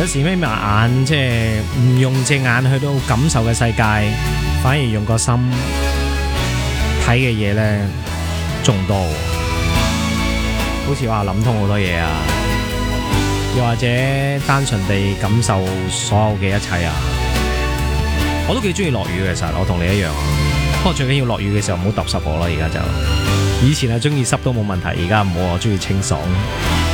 有時眯埋眼，即係唔用隻眼去到感受嘅世界，反而用個心睇嘅嘢呢仲多。好似話諗通好多嘢啊，又或者單純地感受所有嘅一切啊。我都幾中意落雨嘅，其實我同你一樣啊。不過最緊要落雨嘅時候唔好揼濕我啦。而家就以前係中意濕都冇問題，而家唔好，我中意清爽。